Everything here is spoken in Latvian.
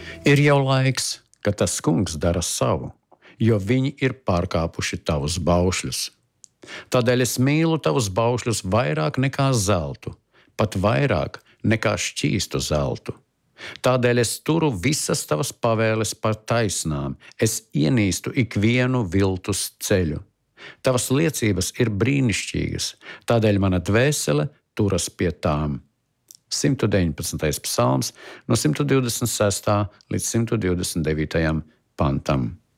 Ir jau laiks, ka tas kungs dara savu, jo viņi ir pārkāpuši tavus baušļus. Tādēļ es mīlu tavus baušļus vairāk nekā zeltu, pat vairāk nekā šķīstu zeltu. Tādēļ es turu visas tavas pavēles par taisnām, es ienīstu ikvienu viltus ceļu. Tavas liecības ir brīnišķīgas, tādēļ mana dvēsele turas pie tām. 119. psalms no 126. līdz 129. pantam.